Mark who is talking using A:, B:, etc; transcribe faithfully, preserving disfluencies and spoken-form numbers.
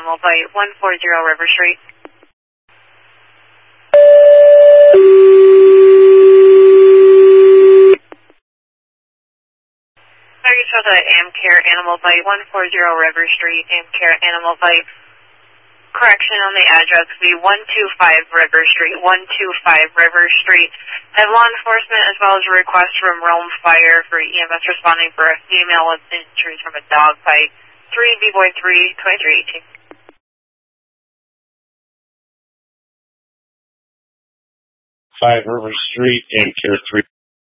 A: Animal Bite, one forty River Street. Target shows at Amcare Animal Bite, one forty River Street, Amcare Animal Bite. Correction on the address would be one two five River Street, one two five River Street. I have law enforcement as well as a request from Realm Fire for E M S responding for a female with injuries from a dog bite. three B Boy three, twenty-three eighteen.
B: five River Street, Amcare three.